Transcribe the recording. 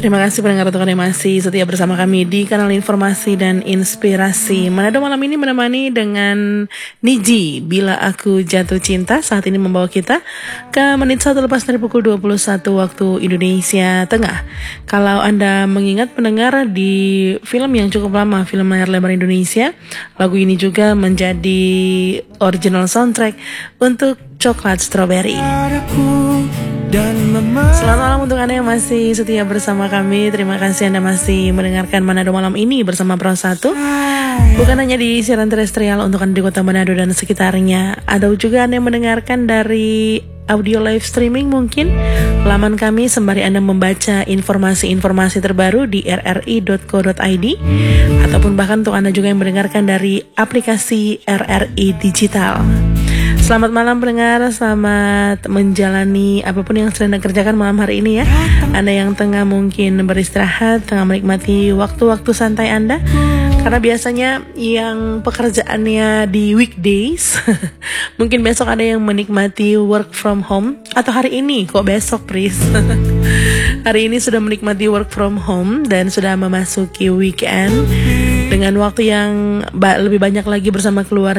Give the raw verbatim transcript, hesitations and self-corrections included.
Terima kasih pendengar untuk yang masih setia bersama kami di kanal Informasi dan Inspirasi. Manado malam ini menemani dengan Niji, Bila Aku Jatuh Cinta. Saat ini membawa kita ke menit satu lepas dari pukul dua puluh satu waktu Indonesia Tengah. Kalau Anda mengingat pendengar, di film yang cukup lama, film layar lebar Indonesia, lagu ini juga menjadi original soundtrack untuk Coklat Strawberry. Selamat malam untuk Anda yang masih setia bersama kami. Terima kasih Anda masih mendengarkan Manado malam ini bersama Pro satu. Bukan hanya di siaran terestrial untuk Anda di kota Manado dan sekitarnya, ada juga Anda yang mendengarkan dari audio live streaming mungkin laman kami, sembari Anda membaca informasi-informasi terbaru di r r i dot co dot i d, ataupun bahkan untuk Anda juga yang mendengarkan dari aplikasi R R I Digital. Selamat malam pendengar, selamat menjalani apapun yang sedang Anda kerjakan malam hari ini ya. Anda yang tengah mungkin beristirahat, tengah menikmati waktu-waktu santai Anda, karena biasanya yang pekerjaannya di weekdays mungkin besok ada yang menikmati work from home. Atau hari ini, kok besok Pris? Hari ini sudah menikmati work from home dan sudah memasuki weekend dengan waktu yang ba- lebih banyak lagi bersama keluarga.